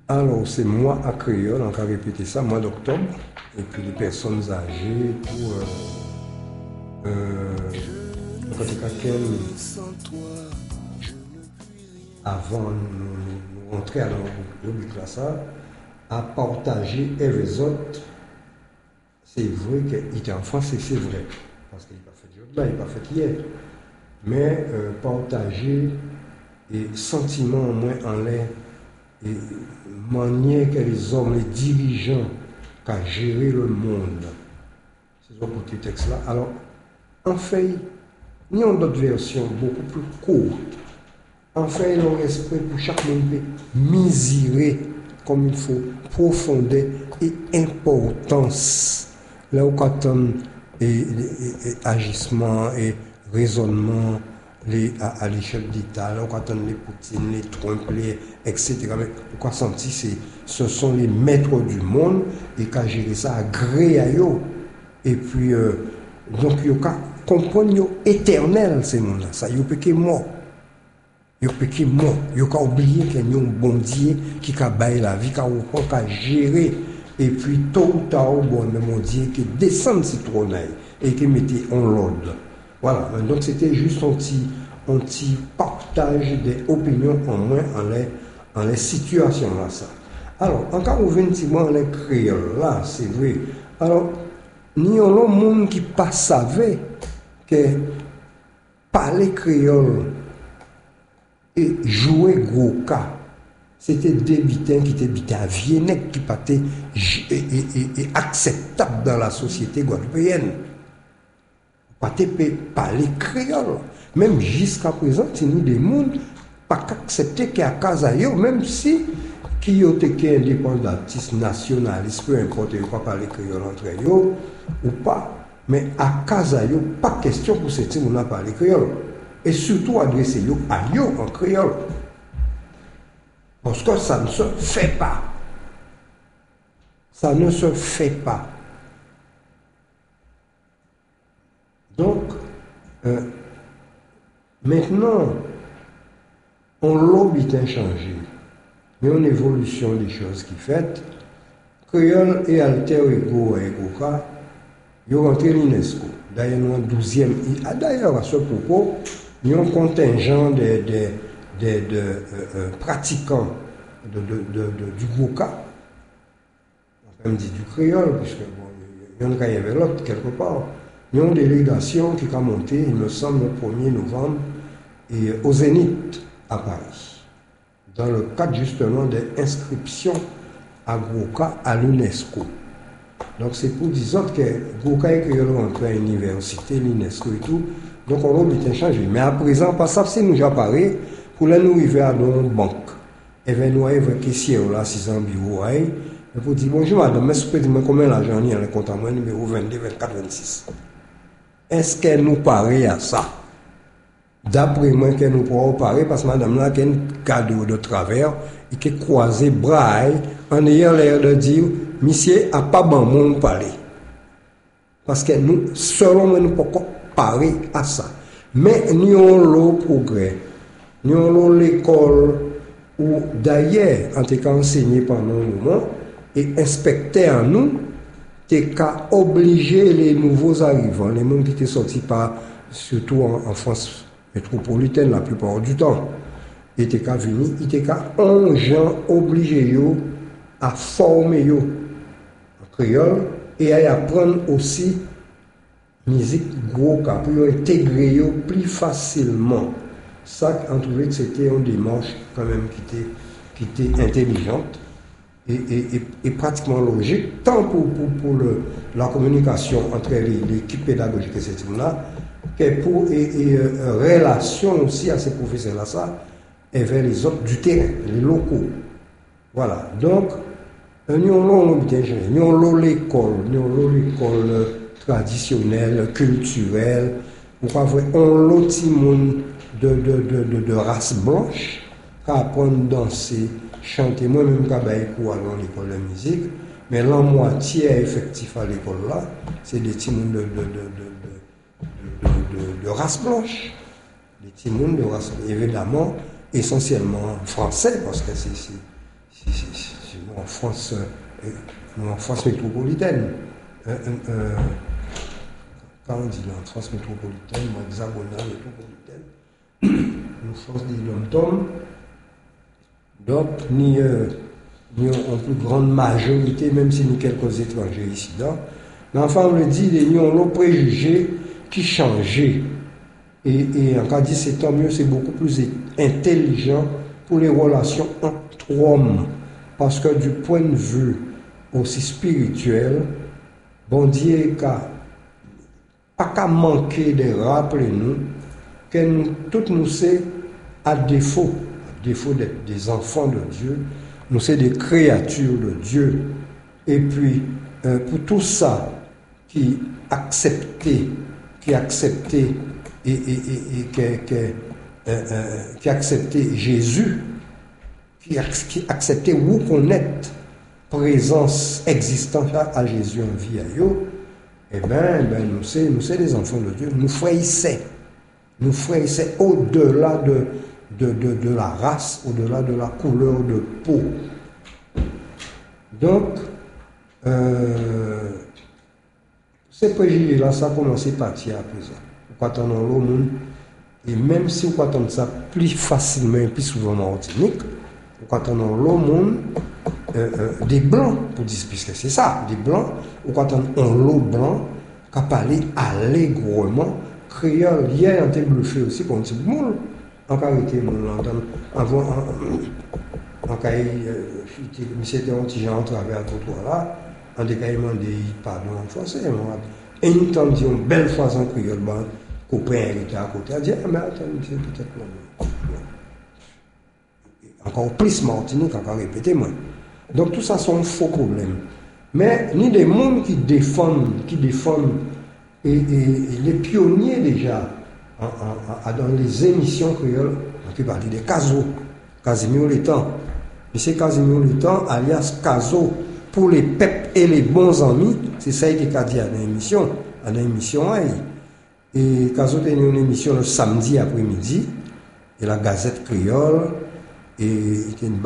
Alors, c'est moi à créole, on va répéter ça, mois d'octobre, et puis les personnes âgées, pour, en tout cas, avant de rentrer à la rubrique là, ça, à partager et les autres, c'est vrai qu'il était en France et c'est vrai, parce qu'il n'est pas fait aujourd'hui, il n'est pas fait hier, mais partager et sentiments au moins en l'air, et manière que les hommes, les dirigeants, qui ont géré le monde. C'est ce petit texte-là. Alors, en fait, il y a d'autres versions beaucoup plus courtes. En fait, il y a un respect pour chaque monde mesurer comme il faut, profondeur et importance. Là où on et agissement et raisonnement à l'échelle d'État, là où on les Poutine, les Trump, etc. Mais on senti ce sont les maîtres du monde et qui ont géré ça à gré à eux. Et puis, donc, ils comprennent éternel ces mondes-là. Ça, ils peuvent mort. Ils peuvent mort. Ils ont oublié qu'il y a un bon Dieu qui a baillé la vie, qui a géré. Et puis, tôt ou tard, bon, mon Dieu qui descend de ce trône et qui mettait en l'ordre. Voilà. Donc, c'était juste un petit partage des opinions en moins en les situations là, ça. Alors, encore on vient un petit mot en les créoles, là, c'est vrai. Alors, il y a un monde qui ne savait que parler créole et jouer gros cas, c'était des bitins qui étaient bitins à Viennec qui étaient acceptables dans la société guadeloupéenne. Pas parler créole. Même jusqu'à présent, il y a des gens qui pas accepté qu'à Casayo, même si qui ont été indépendantistes, nationalistes, peu importe, ils ne pas parler créole entre eux ou pas. Mais à Casayo, pas question pour ces gens qui parler créole. Et surtout adresser à eux en créole. Parce que ça ne se fait pas. Ça ne se fait pas. Donc, maintenant, on l'a bien changé. Mais une évolution des choses qui fait, créole et alter ego et egoka, ils ont rentré l'UNESCO. D'ailleurs, nous, en 12e, d'ailleurs, à ce propos, il y a un contingent de pratiquants du Goka, on même dit du créole, puisque bon, il y en avait l'autre quelque part. Il y a une délégation qui a monté, il me semble, le 1er novembre, et au Zénith à Paris, dans le cadre justement de l'inscription à Goka à l'UNESCO. Donc c'est pour dire que Goka et créole rentrent à l'université, l'UNESCO et tout. Donc on va bien changer. Mais à présent, pas ça, c'est nous apparaît pour là nous arriver à nos banques. Et bien nous arrivons à question là, 6 ans bureau. Et pour dire bonjour madame, mais vous pouvez dire combien l'argent il y a le compte à moi, numéro 22, 24, 26. Est-ce qu'elle nous paraît à ça? D'après moi, qu'elle nous pourra parler, parce que madame là, qui a un cadeau de travers, et qui a croisé bras, en ayant l'air de dire, monsieur, a pas bon monde parler. Parce que nous, selon moi, nous ne pouvons pas parler à ça. Mais nous avons le progrès. Nous avons l'école où, d'ailleurs, en tout cas enseigné pendant un moment, et inspecté en nous, t'es qu'à obliger les nouveaux arrivants, les gens qui étaient sortis par, surtout en France métropolitaine la plupart du temps, étaient qu'à venir, étaient qu'à un gens obligés à former en créole et à apprendre aussi musique gros cas pour intégrer plus facilement. Ça, on trouvait que c'était une démarche quand même qui était intelligente et pratiquement logique, tant pour la communication entre l'équipe pédagogique et ces là que pour relation aussi à ces professeurs-là, ça, et vers les autres du terrain, les locaux. Voilà. Donc, nous avons l'école traditionnelle, culturelle, on a l'autre monde de race blanche qui apprend à danser, chanter. Moi-même, je suis pour aller à l'école de musique, mais la moitié effectif à l'école là, c'est des petits monde de race blanche. Des petits monde de race, évidemment, essentiellement français, parce que en France, en France métropolitaine. Quand on dit en France métropolitaine, hexagonale métropolitaine, en France dit l'homme. Donc, ni en plus grande majorité, même si nous quelques étrangers ici, mais enfin, on le dit, nous avons le préjugé qui changeait. Et en cas dit, c'est tant mieux, c'est beaucoup plus intelligent pour les relations entre hommes. Parce que du point de vue aussi spirituel, bon Dieu n'a pas qu'à manquer de rappeler nous que nous, tous nous sommes à défaut d'être des enfants de Dieu, nous sommes des créatures de Dieu. Et puis, pour tout ça, qui acceptait Jésus, qui acceptait reconnaître présence existante à Jésus en vie à eux, eh bien, nous sommes des enfants de Dieu. Nous frayissons au-delà de la race, au-delà de la couleur de peau. Donc, ces préjugés-là, ça a commencé à partir à présent. Quand on a le monde, et même si on attend ça plus facilement et plus souvent en Martinique, quand on a le monde, des blancs, pour dire, puisque c'est ça, des blancs, ou quand on a l'eau blanc, qui a parlé allègrement, créole, hier, on a été bluffé aussi, quand on dit, bon, en carité, avant, en carité, monsieur était un petit genre, on travaillait à trottoir là, en décaillement des pardon en français, et une temps dit une belle phrase en créole, copain était à côté, elle dit, mais attends, c'est peut-être non. Encore plus Martinique, encore répété, moi. Donc tout ça sont faux problèmes. Mais ni des mondes qui défendent, et les pionniers déjà, dans les émissions créoles, on peut parler des Casimir Létan. Mais c'est Casimir Létan, alias Caso, pour les peps et les bons amis, c'est ça qui a dit à l'émission. Et Caso a une émission le samedi après-midi, et la Gazette créole, et il y a une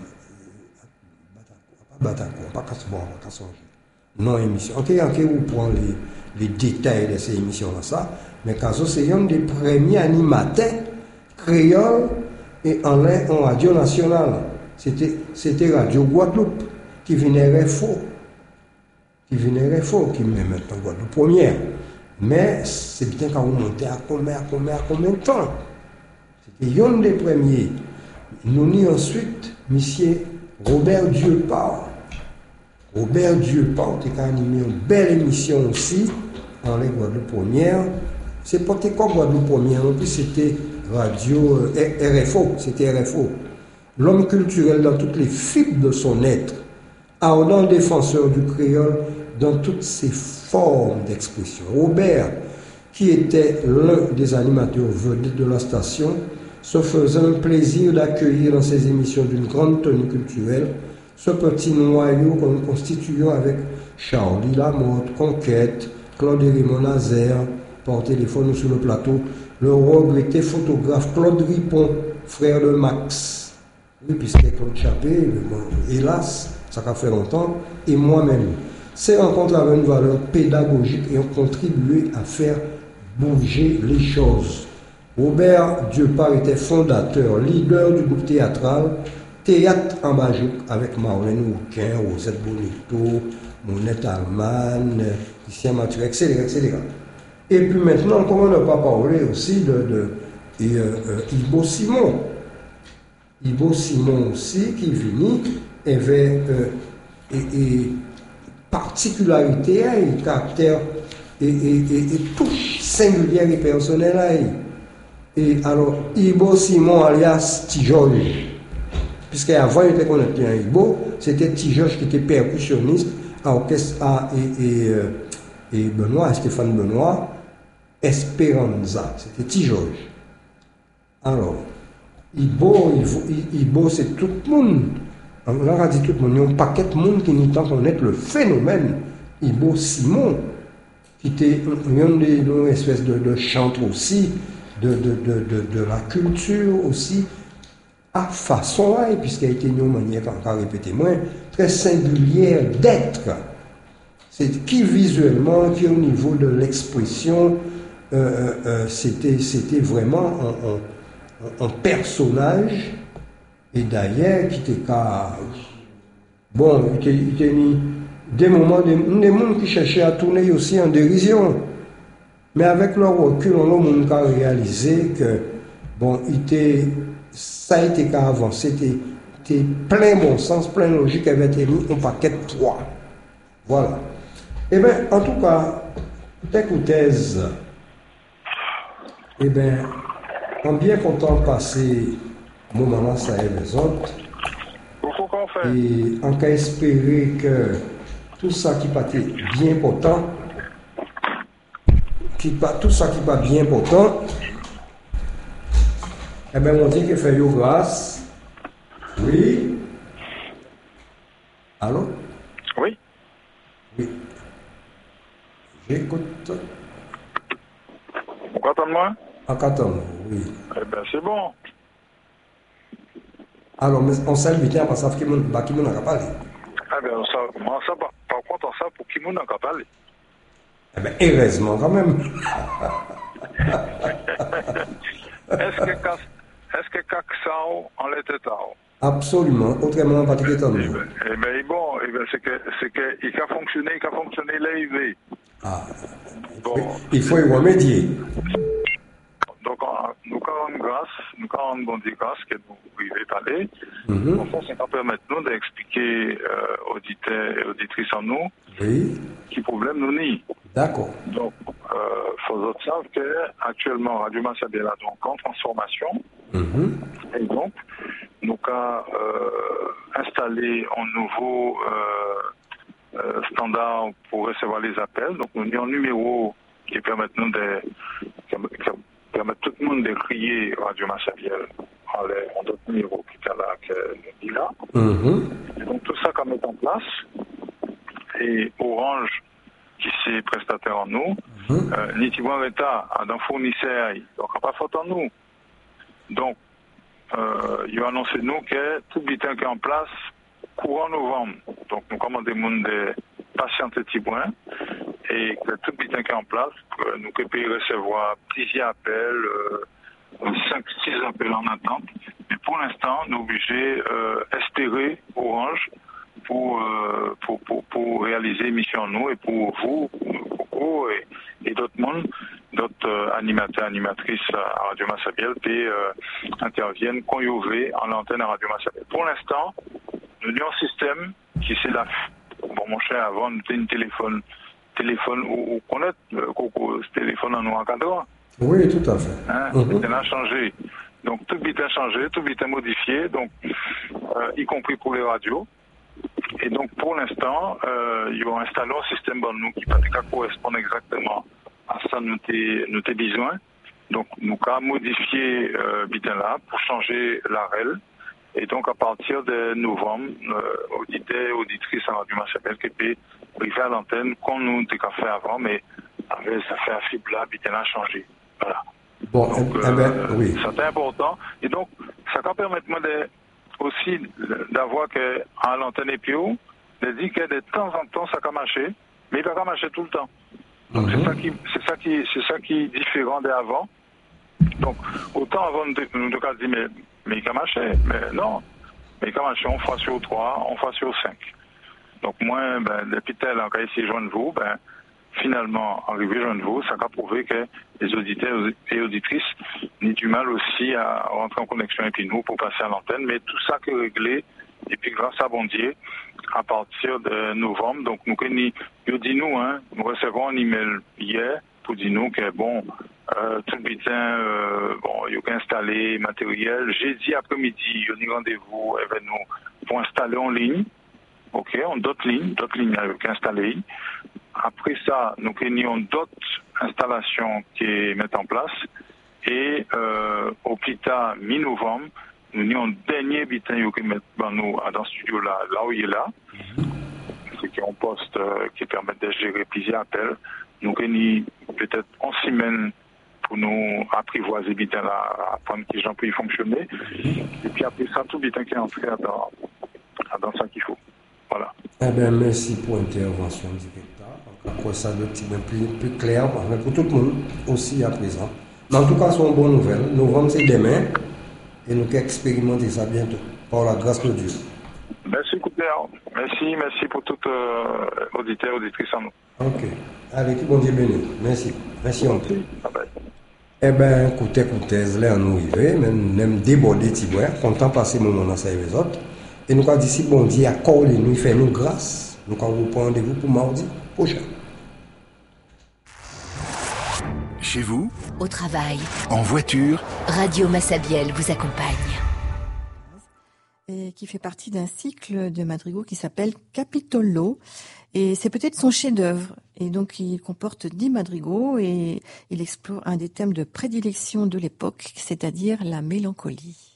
non émission. Ok, vous prenez les détails de ces émissions-là, ça. Mais Caso, c'est un des premiers animateurs créoles et en radio nationale. C'était Radio Guadeloupe qui venait RFO. Qui met maintenant Guadeloupe première. Mais c'est bien quand vous montez à combien de temps. C'était un des premiers. Nous n'y ensuite, monsieur Robert Dieupart. Robert Dieupart qui a animé une belle émission aussi, en les Guadeloupe première. C'est pas quoi Guadeloupe première, en plus c'était radio RFO, c'était RFO. L'homme culturel dans toutes les fibres de son être, ardent défenseur du créole dans toutes ses formes d'expression. Robert, qui était l'un des animateurs vedettes de la station, se faisait un plaisir d'accueillir dans ses émissions d'une grande tenue culturelle ce petit noyau constituant avec Charlie Lamotte, Conquête, Claude Raymond Nazaire, par téléphone ou sur le plateau, le regretté photographe Claude Ripon, frère de Max. Oui, puisque Claude Chappé, hélas, ça a fait longtemps, et moi-même. Ces rencontres avaient une valeur pédagogique et ont contribué à faire bouger les choses. Robert Dieupart était fondateur, leader du groupe théâtral Théâtre en Bajouk avec Marlène Rouquin, Rosette Bonito, Monette Alman, Christian Mathieu, etc. Et puis maintenant, comment ne pas parler aussi de Ibo Simon. Ibo Simon aussi qui vient avait particularité, caractère et touche singulière et personnelle. Et alors, Ibo Simon alias T-George, puisque avant il était connu un Ibo, c'était T-George qui était percussionniste à orchestre et Benoît, Stéphane Benoît, Esperanza, c'était T-George. Alors, Ibo c'est tout le monde. On a dit tout le monde, il y a un paquet de monde qui n'y tente connaître le phénomène Ibo Simon, qui était une espèce de chantre aussi, de la culture aussi, à façon, et puisqu'elle a été une manière, encore répéter moi, très singulière d'être. C'est qui visuellement, qui au niveau de l'expression, c'était vraiment un personnage, et d'ailleurs, qui était qu'à. Bon, il était mis des moments, des gens qui cherchaient à tourner aussi en dérision. Mais avec leur recul, on a réalisé que, bon, ça a été qu'avant, c'était plein bon sens, plein logique, avait été mis un paquet de 3. Voilà. Eh bien, en tout cas, tech ou thèse, eh bien, en bien content de passer moment-là, ça est les autres. Et on peut espérer que tout ça qui partait bien important, tout ça qui va bien important, eh bien, on dit que fait yo grâce. Oui. Allô? Oui. Oui. J'écoute. Pourquoi attends-moi? En 14, oui. Eh bien, c'est bon. Alors, mais on sait le temps parce que qui m'en a parlé. Eh bien, par contre, on sait pour qui m'en a parlé. Eh bien, heureusement quand même. Est-ce que Caxao en l'était tard? Absolument, autrement, pas de temps. Eh bien, bon, c'est que il a fonctionné l'AIV. Ah, Bon. Il faut y remédier. Donc, nous avons grâce, nous avons bon Dieu grâce que nous pouvons parler. Enfin, ça va permettre nous d'expliquer auditeurs et auditrices en nous qui problème nous nie. D'accord. Donc, faut savoir que actuellement Radio Massabielle est donc en transformation. Et donc, nous avons installé un nouveau standard pour recevoir les appels. Donc, nous avons un numéro qui permet nous de permettre tout le monde de crier Radio Massabielle en d'autres numéros qui est là, que nous dit là. Et donc, tout ça qu'on met en place. Et Orange, qui c'est prestataire en nous, Nitibois Reta a d'un fournisseur, donc pas faute en nous. Donc, il a annoncé nous que tout le temps qui est en place courant novembre. Donc, nous commandons des patients Tibouin et que tout le temps qui est en place, nous pouvons recevoir plusieurs appels, 5-6 appels en attente. Mais pour l'instant, nous sommes obligés d'espérer Orange pour réaliser mission nous et pour vous, beaucoup et d'autres mondes, d'autres animateurs, animatrices à Radio Massabielle qui interviennent quand ils ouvrent en l'antenne à Radio Massabielle. Pour l'instant, nous avons un système qui c'est la. Bon, mon cher, avant, nous avons un téléphone ou connaître ce téléphone en nous encadrant. Oui, tout à fait. Hein, ça a changé. Donc, tout vite a changé, tout vite a modifié, donc, y compris pour les radios. Et donc, pour l'instant, ils vont installer un système dans nous qui correspond exactement à ça nous avons besoin. Donc, nous avons modifié là pour changer la REL. Et donc, à partir de novembre, auditeurs et auditrices à Radio Massabielle qui peut arriver à l'antenne comme nous avons fait avant, mais avec ça fait un fibre là, a changé. Voilà. Bon, donc, oui. C'est important. Et donc, ça va permettre moi aussi d'avoir que à l'antenne EPO, de dire que de temps en temps ça va marcher, mais il va pas marcher tout le temps. Donc c'est ça qui est différent d'avant. Donc autant avant nous devons dire mais il va marcher, mais non, mais il va marcher on fois sur 3, on fois sur 5. Donc moi depuis tel en cas ici joindre vous, finalement, arrivé joindre vous, ça va prouver que les auditeurs et auditrices n'ont du mal aussi à rentrer en connexion avec nous pour passer à l'antenne, mais tout ça qui est réglé, et puis grâce à Bondier, à partir de novembre, donc nous nous recevons un email hier pour dire nous que bon, tout le bitin, il y a installé matériel, jeudi après-midi, il y a un rendez-vous avec nous pour installer en ligne. Ok, on d'autres lignes avec installées. Après ça, nous avons d'autres installations qui mettent en place. Et au plus tard, mi-novembre, nous avons un dernier bitin qui met dans ce studio là où il est là. C'est qui un poste qui permet de gérer plusieurs appels. Nous avons peut-être en semaine pour nous apprivoiser bien là, apprendre qui gens peut y fonctionner. Et puis après ça, tout bien qui est entré dans ça qu'il faut. Voilà. Eh bien, merci pour l'intervention directeur. Après ça, le petit peu plus clair pour tout le monde aussi à présent. Mais en tout cas, c'est une bonne nouvelle. Novembre, c'est demain. Et nous allons expérimenter ça bientôt. Par la grâce de Dieu. Merci, Couper. Merci pour tout auditeur, auditrice en nous. Ok. Allez, que bon Dieu béni. Merci. Merci en tout. Bye bye. Eh bien, écoutez, là, nous arrivons, même déborder, content de passer mon moment dans les autres. Et nous avons dit, si bon Dieu accorde, nous fait nous grâce. Nous allons vous prendre rendez-vous pour mardi prochain. Chez vous, au travail, en voiture, Radio Massabielle vous accompagne. Et qui fait partie d'un cycle de madrigaux qui s'appelle Capitolo. Et c'est peut-être son chef-d'œuvre. Et donc, il comporte 10 madrigaux et il explore un des thèmes de prédilection de l'époque, c'est-à-dire la mélancolie.